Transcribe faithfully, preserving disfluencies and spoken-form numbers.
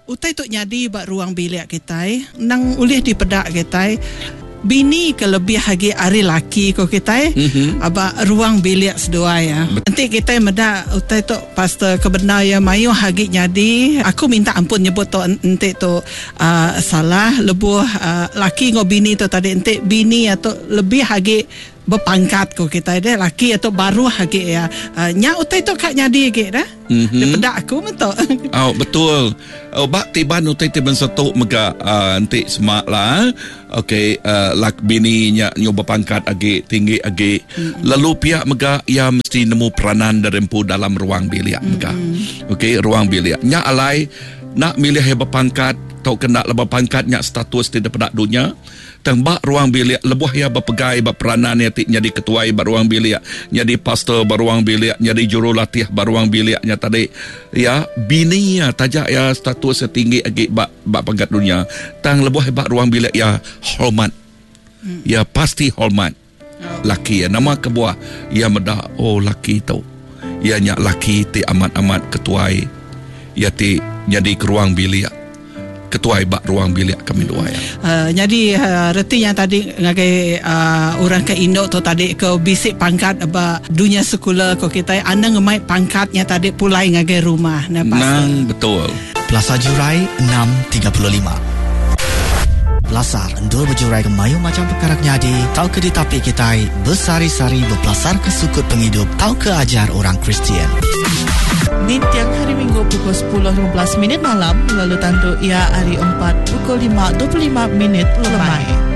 utai tu nyadi ba ruang bilik kita nang ulih di pedak kita bini ke lebih hagi ari laki ko kita mm-hmm. aba ruang bilik sedua ya. Nanti kita meda utai tu pastor kebenar ya mayu hagi nyadi aku minta ampun nyebut tu nanti tu uh, salah lebuh uh, laki ngo bini tu tadi nanti bini atau lebih hagi berpangkat ko kita deh laki atau baru hagi ya uh, nya utai tu kak nyadi ke dah mm-hmm. daripada aku betul oh betul oh bak tiban utai tiban satu mega uh, nanti semak lah okey uh, lak bini nya nyoba pangkat agi tinggi agi mm-hmm. lalu pihak mega ia mesti nemu peranan derempu dalam ruang bilik mega mm-hmm. okey ruang bilik nya alai nak milih hebat pangkat tau kena lebih pangkat nya status tidak pada dunia tembak ruang bilik lebuh ya berpegai berperanan ya jadi ketua ruang bilik jadi pastor ruang bilik jadi jurulatih ruang biliknya tadi ya bini ya tajak ya status setinggi agi bak bak pangkat dunia tang lebuh hebat ruang bilik ya hormat hmm. ya pasti hormat oh. Laki ya nama kebuah ya meda oh laki tu ya nya laki ti amat-amat ketua ya ti jadi ke ruang bilik ketua ibak ruang bilik kami dua ya. Uh, jadi uh, reti yang tadi ngagai uh, orang ke Indo tu tadi ke bisik pangkat aba dunia sekolah ko kita anda ngemai pangkatnya tadi pulai ngagai rumah nah Nang betul. Plaza Jurai enam tiga puluh lima. Pelasar endul berjurai ke mayu macam perkara nyadi tau ke ditapi kita bersari-sari berpelasar ke sukut penghidup tau ke ajar orang Kristian. Di tiang hari Minggu pukul sepuluh lima belas minit malam lalu tandu ia hari empat pukul lima dua puluh lima minit lemai.